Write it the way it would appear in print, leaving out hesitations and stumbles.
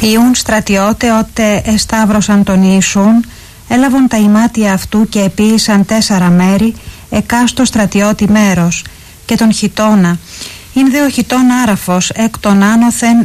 Ιούν στρατιώτε ότε εσταύρωσαν τον Ιησούν, έλαβον τα ημάτια αυτού και επίησαν 4 μέρη, εκάστο στρατιώτη μέρος, και τον χιτώνα. Ην δε ο χιτών άραφος εκ των άνωθεν